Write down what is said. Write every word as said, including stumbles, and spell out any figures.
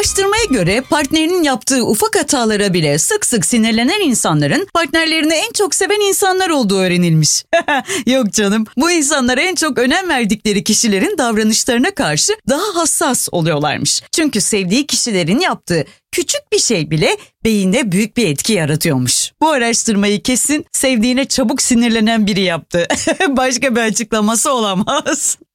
Araştırmaya göre partnerinin yaptığı ufak hatalara bile sık sık sinirlenen insanların partnerlerini en çok seven insanlar olduğu öğrenilmiş. Yok canım, bu insanlar en çok önem verdikleri kişilerin davranışlarına karşı daha hassas oluyorlarmış. Çünkü sevdiği kişilerin yaptığı küçük bir şey bile beyinde büyük bir etki yaratıyormuş. Bu araştırmayı kesin sevdiğine çabuk sinirlenen biri yaptı. Başka bir açıklaması olamaz.